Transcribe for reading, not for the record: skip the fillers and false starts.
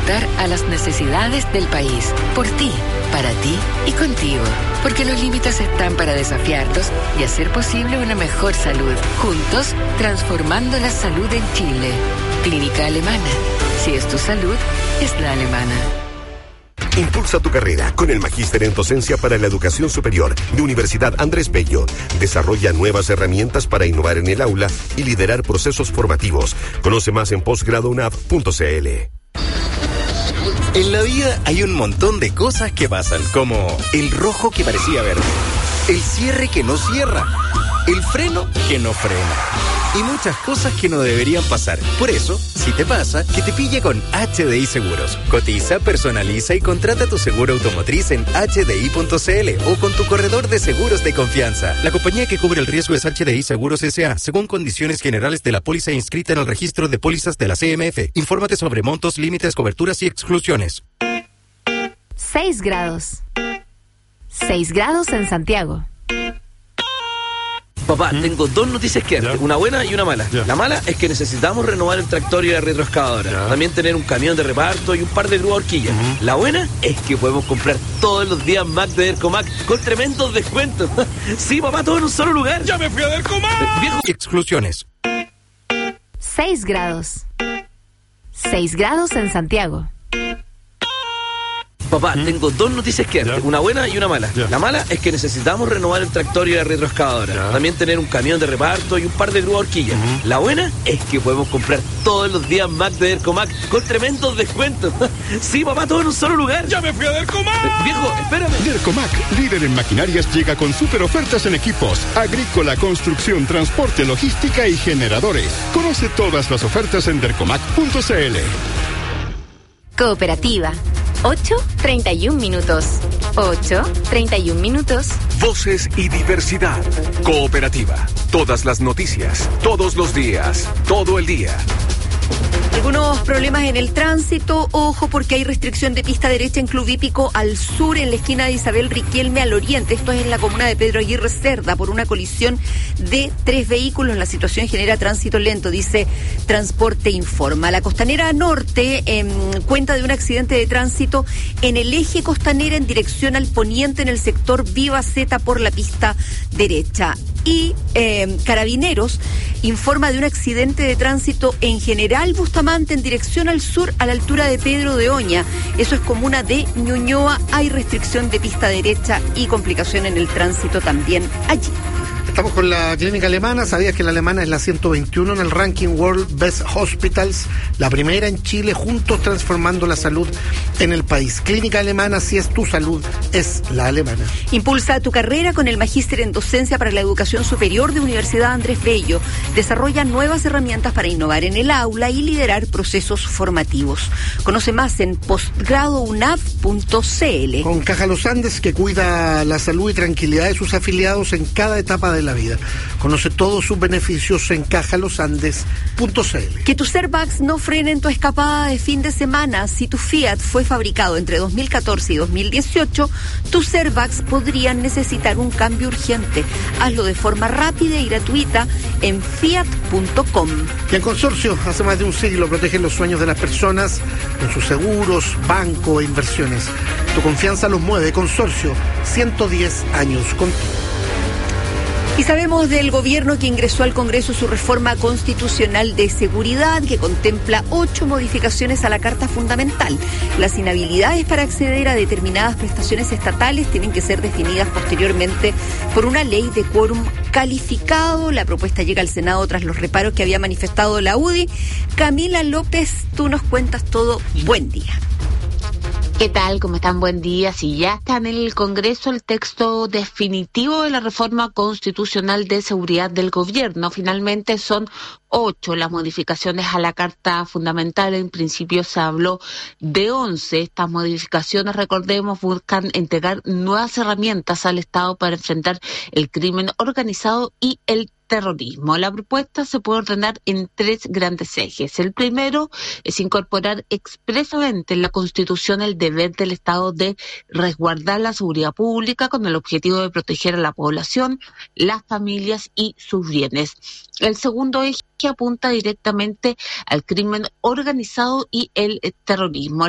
apuntar a las necesidades del país, por ti, para ti y contigo. Porque los límites están para desafiarlos y hacer posible una mejor salud. Juntos, transformando la salud en Chile. Clínica Alemana. Si es tu salud, es la alemana. Impulsa tu carrera con el Magíster en Docencia para la Educación Superior de Universidad Andrés Bello. Desarrolla nuevas herramientas para innovar en el aula y liderar procesos formativos. Conoce más en postgradounap.cl. En la vida hay un montón de cosas que pasan, como el rojo que parecía verde, el cierre que no cierra, el freno que no frena. Y muchas cosas que no deberían pasar. Por eso, si te pasa, que te pille con HDI Seguros. Cotiza, personaliza y contrata tu seguro automotriz en hdi.cl o con tu corredor de seguros de confianza. La compañía que cubre el riesgo es HDI Seguros S.A., según condiciones generales de la póliza inscrita en el registro de pólizas de la CMF. Infórmate sobre montos, límites, coberturas y exclusiones. 6 grados. 6 grados en Santiago. Papá, tengo dos noticias que darte, una buena y una mala. La mala es que necesitamos renovar el tractor y la retroexcavadora. También tener un camión de reparto y un par de grúas horquillas. La buena es que podemos comprar todos los días Mac de Dercomac con tremendos descuentos. Sí, papá, todo en un solo lugar. ¡Ya me fui a Dercomac! Viejo. Exclusiones. 6 grados. 6 grados en Santiago. Papá, tengo dos noticias que darte, una buena y una mala. La mala es que necesitamos renovar el tractor y la retroexcavadora. También tener un camión de reparto y un par de grúas horquillas. La buena es que podemos comprar todos los días Mac de Dercomac con tremendos descuentos. Sí, papá, todo en un solo lugar. ¡Ya me fui a Dercomac! Viejo, espérame. Dercomac, líder en maquinarias, llega con super ofertas en equipos, agrícola, construcción, transporte, logística y generadores. Conoce todas las ofertas en dercomac.cl. Cooperativa. 8:31 minutos. 8:31 minutos. Voces y diversidad. Cooperativa. Todas las noticias, todos los días, todo el día. Algunos problemas en el tránsito, ojo porque hay restricción de pista derecha en Club Hípico al sur, en la esquina de Isabel Riquelme al oriente. Esto es en la comuna de Pedro Aguirre Cerda, por una colisión de 3 vehículos. La situación genera tránsito lento, dice Transporte Informa. La Costanera Norte cuenta de un accidente de tránsito en el eje Costanera en dirección al poniente en el sector Viva Zeta por la pista derecha. Y Carabineros informa de un accidente de tránsito en General Bustamante en dirección al sur a la altura de Pedro de Oña. Eso es comuna de Ñuñoa. Hay restricción de pista derecha y complicación en el tránsito también allí. Estamos con la clínica alemana. ¿Sabías que la alemana es la 121 en el ranking World Best Hospitals? La primera en Chile, juntos transformando la salud en el país. Clínica alemana, si es tu salud, es la alemana. Impulsa tu carrera con el Magíster en Docencia para la Educación Superior de Universidad Andrés Bello. Desarrolla nuevas herramientas para innovar en el aula y liderar procesos formativos. Conoce más en postgradounap.cl. Con Caja Los Andes, que cuida la salud y tranquilidad de sus afiliados en cada etapa de la vida. Conoce todos sus beneficios en cajalosandes.cl. Que tus airbags no frenen tu escapada de fin de semana. Si tu Fiat fue fabricado entre 2014 y 2018, tus airbags podrían necesitar un cambio urgente. Hazlo de forma rápida y gratuita en fiat.com. Y en Consorcio, hace más de un siglo, protegen los sueños de las personas con sus seguros, banco e inversiones. Tu confianza los mueve. Consorcio, 110 años contigo. Y sabemos del gobierno que ingresó al Congreso su reforma constitucional de seguridad, que contempla 8 modificaciones a la Carta Fundamental. Las inhabilidades para acceder a determinadas prestaciones estatales tienen que ser definidas posteriormente por una ley de quórum calificado. La propuesta llega al Senado tras los reparos que había manifestado la UDI. Camila López, tú nos cuentas todo. Buen día. ¿Qué tal? ¿Cómo están? Buen día. Si ya está en el Congreso el texto definitivo de la reforma constitucional de seguridad del gobierno. Finalmente son 8 las modificaciones a la Carta Fundamental. En principio se habló de 11. Estas modificaciones, recordemos, buscan entregar nuevas herramientas al Estado para enfrentar el crimen organizado y el terrorismo. La propuesta se puede ordenar en 3 grandes ejes. El primero es incorporar expresamente en la Constitución el deber del Estado de resguardar la seguridad pública con el objetivo de proteger a la población, las familias y sus bienes. El segundo eje apunta directamente al crimen organizado y el terrorismo.